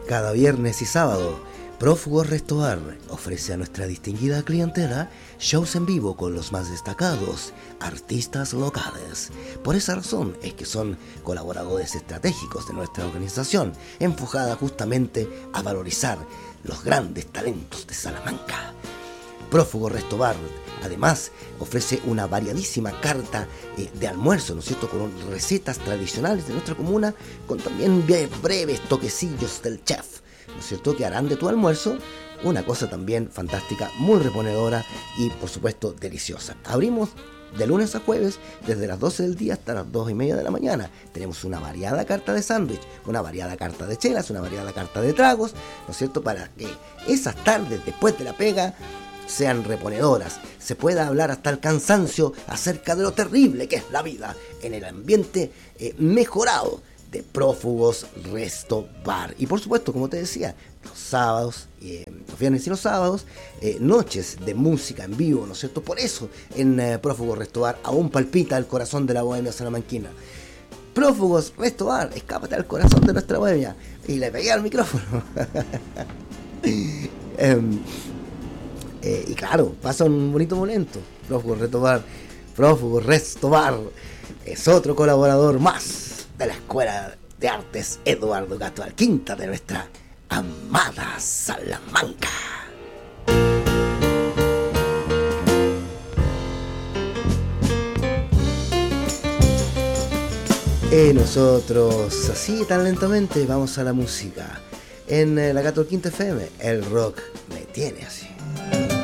Cada viernes y sábado, Prófugos Restobar ofrece a nuestra distinguida clientela shows en vivo con los más destacados artistas locales. Por esa razón es que son colaboradores estratégicos de nuestra organización, enfocada justamente a valorizar los grandes talentos de Salamanca. Prófugos Restobar además ofrece una variadísima carta de almuerzo, ¿no es cierto?, con recetas tradicionales de nuestra comuna, con también breves toquecillos del chef, ¿no es cierto?, que harán de tu almuerzo una cosa también fantástica, muy reponedora y por supuesto deliciosa. Abrimos de lunes a jueves desde las 12 del día hasta las 2:30 de la mañana. Tenemos una variada carta de sándwich, una variada carta de chelas, una variada carta de tragos, ¿no es cierto?, para que esas tardes después de la pega sean reponedoras, se pueda hablar hasta el cansancio acerca de lo terrible que es la vida en el ambiente mejorado de Prófugos Restobar. Y por supuesto, como te decía, los sábados, los viernes y los sábados, noches de música en vivo, ¿no es cierto? Por eso en Prófugos Restobar aún palpita el corazón de la bohemia salamanquina. Prófugos Restobar, escápate al corazón de nuestra bohemia. Y le pegué al micrófono. Y claro, pasa un bonito momento. Prófugos Restobar es otro colaborador más de la Escuela de Artes Eduardo Gato Alquinta de nuestra amada Salamanca. Y nosotros, así tan lentamente, vamos a la música. En la Gato Alquinta FM, el rock me tiene así.